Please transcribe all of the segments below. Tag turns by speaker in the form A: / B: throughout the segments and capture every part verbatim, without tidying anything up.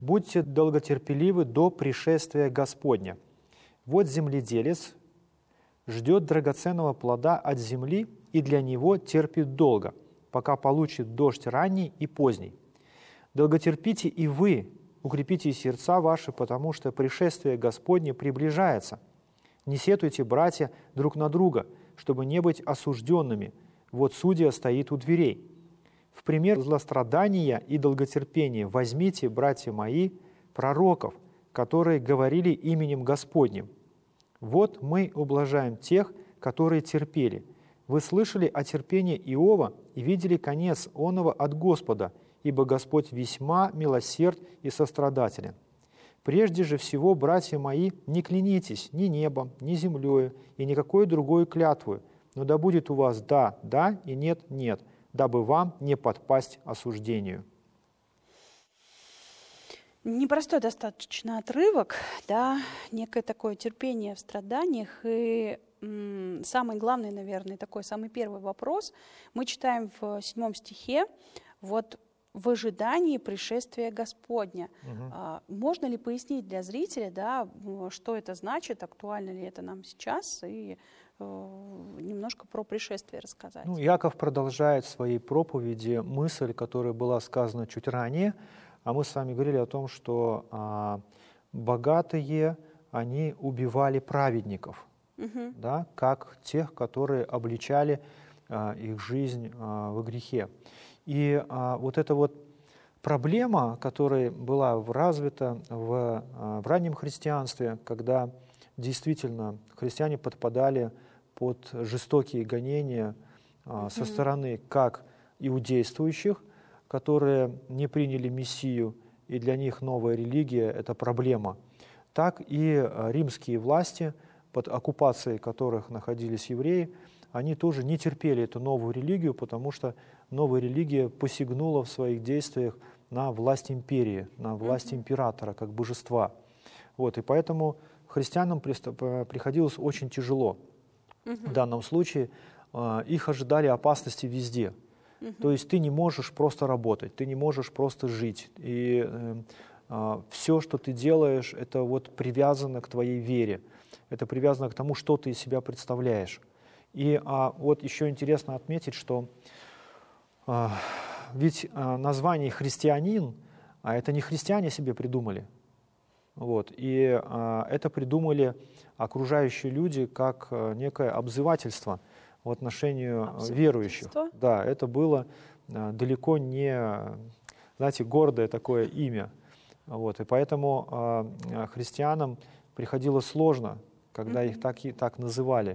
A: Будьте долготерпеливы до пришествия Господня. Вот земледелец ждет драгоценного плода от земли и для него терпит долго, пока получит дождь ранний и поздний. Долготерпите и вы, укрепите сердца ваши, потому что пришествие Господне приближается. Не сетуйте, братья, друг на друга, чтобы не быть осужденными. Вот судья стоит у дверей. В пример злострадания и долготерпения возьмите, братья мои, пророков, которые говорили именем Господним. Вот мы ублажаем тех, которые терпели. Вы слышали о терпении Иова и видели конец оного от Господа, ибо Господь весьма милосерд и сострадателен. Прежде же всего, братья мои, не клянитесь ни небом, ни землею и никакой другой клятвою, но да будет у вас «да», «да» и «нет», «нет», дабы вам не подпасть осуждению.
B: Непростой достаточно отрывок, да, некое такое терпение в страданиях. И м, самый главный, наверное, такой самый первый вопрос мы читаем в седьмом стихе. Вот в ожидании пришествия Господня. Угу. А, можно ли пояснить для зрителя, да, что это значит, актуально ли это нам сейчас, и э, немножко про пришествие рассказать?
A: Ну, Иаков продолжает в своей проповеди мысль, которая была сказана чуть ранее, а мы с вами говорили о том, что а, богатые, они убивали праведников, угу. да, как тех, которые обличали а, их жизнь а, во грехе. И а, вот эта вот проблема, которая была развита в, а, в раннем христианстве, когда действительно христиане подпадали под жестокие гонения а, со стороны как иудействующих, которые не приняли Мессию, и для них новая религия – это проблема, так и а, римские власти, под оккупацией которых находились евреи, они тоже не терпели эту новую религию, потому что новая религия посягнула в своих действиях на власть империи, на власть императора, как божества. Вот, и поэтому христианам приходилось очень тяжело. В данном случае их ожидали опасности везде. То есть ты не можешь просто работать, ты не можешь просто жить. И все, что ты делаешь, это вот привязано к твоей вере, это привязано к тому, что ты из себя представляешь. И а, вот еще интересно отметить, что а, ведь а, название христианин, а это не христиане себе придумали. Вот, и а, это придумали окружающие люди как а, некое обзывательство в отношении верующих. Да, это было а, далеко не, знаете, гордое такое имя. Вот, и поэтому а, христианам приходилось сложно, когда их так, и, так называли.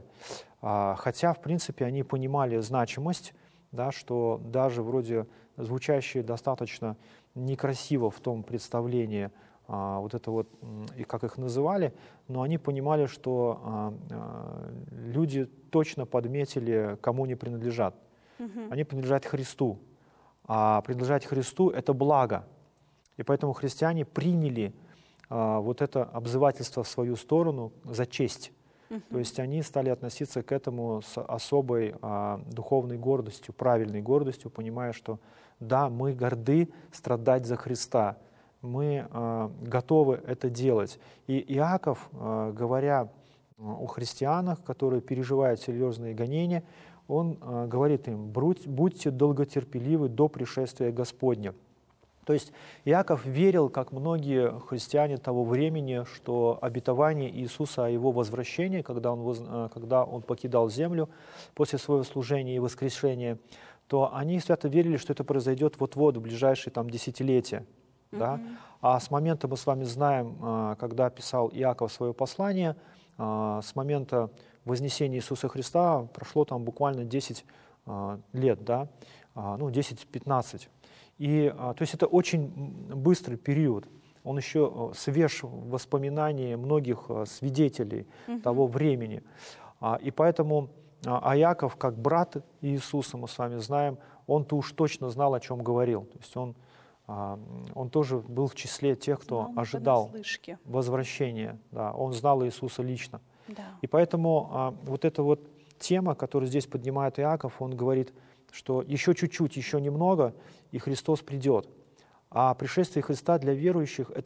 A: А, хотя, в принципе, они понимали значимость, да, что даже вроде звучащие достаточно некрасиво в том представлении, а, вот это вот, и как их называли, но они понимали, что а, а, люди точно подметили, кому они принадлежат. Угу. Они принадлежат Христу. А принадлежать Христу – это благо. И поэтому христиане приняли а, вот это обзывательство в свою сторону за честь. Uh-huh. То есть они стали относиться к этому с особой а, духовной гордостью, правильной гордостью, понимая, что да, мы горды страдать за Христа, мы а, готовы это делать. И Иаков, а, говоря о христианах, которые переживают серьезные гонения, он а, говорит им: «Будьте долготерпеливы до пришествия Господня». То есть Иаков верил, как многие христиане того времени, что обетование Иисуса о его возвращении, когда он, воз... когда он покидал землю после своего служения и воскрешения, то они свято верили, что это произойдет вот-вот, в ближайшие там, десятилетия. Mm-hmm. Да? А с момента, мы с вами знаем, когда писал Иаков свое послание, с момента вознесения Иисуса Христа прошло там буквально десять лет, да? Ну, десять-пятнадцать. И, то есть это очень быстрый период. Он еще свеж в воспоминании многих свидетелей uh-huh. того времени. И поэтому Иаков, как брат Иисуса, мы с вами знаем, он-то уж точно знал, о чем говорил. То есть он, он тоже был в числе тех, кто знал, ожидал возвращения. Да, он знал Иисуса лично. Да. И поэтому вот эта вот тема, которую здесь поднимает Иаков, он говорит, что еще чуть-чуть, еще немного, и Христос придет. А пришествие Христа для верующих — это